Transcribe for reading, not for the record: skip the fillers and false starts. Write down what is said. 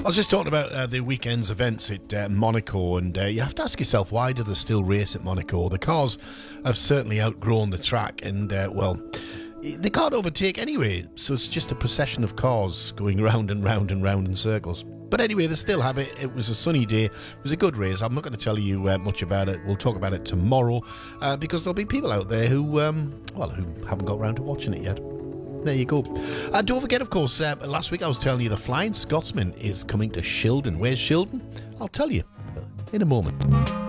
I was just talking about the weekend's events at Monaco, and you have to ask yourself, why do they still race at Monaco? The cars have certainly outgrown the track, and, well, they can't overtake anyway, so it's just a procession of cars going round and round and round in circles. But anyway, they still have it. It was a sunny day. It was a good race. I'm not going to tell you much about it. We'll talk about it tomorrow, because there'll be people out there who haven't got around to watching it yet. There you go. Don't forget, of course, last week I was telling you the Flying Scotsman is coming to Shildon. Where's Shildon? I'll tell you in a moment.